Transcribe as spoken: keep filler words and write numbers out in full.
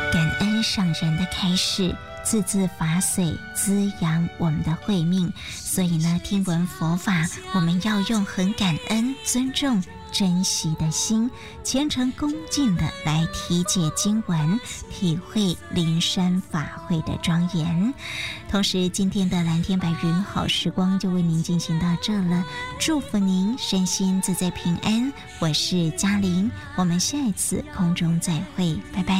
感恩上人的开示，字字法髓，滋养我们的慧命。所以呢，听闻佛法，我们要用很感恩、尊重、珍惜的心，虔诚恭敬的来体解经文，体会灵山法会的庄严。同时，今天的蓝天白云好时光就为您进行到这了，祝福您身心自在平安。我是嘉玲，我们下一次空中再会，拜拜。